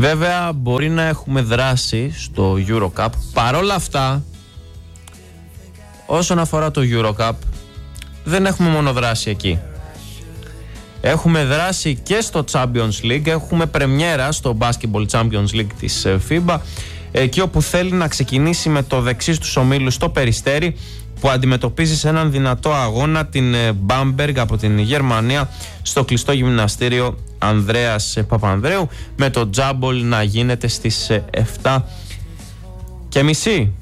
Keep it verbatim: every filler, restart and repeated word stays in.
Βέβαια μπορεί να έχουμε δράσει στο EuroCup. Παρόλα αυτά, όσον αφορά το EuroCup, δεν έχουμε μόνο δράση εκεί. Έχουμε δράση και στο Champions League. Έχουμε πρεμιέρα στο Basketball Champions League της φίμπα, εκεί όπου θέλει να ξεκινήσει με το δεξί στους ομίλους στο Περιστέρι, που αντιμετωπίζει σε έναν δυνατό αγώνα την Bamberg από την Γερμανία στο κλειστό γυμναστήριο Ανδρέας Παπανδρέου, με το τζάμπολ να γίνεται στις εφτά και μισή.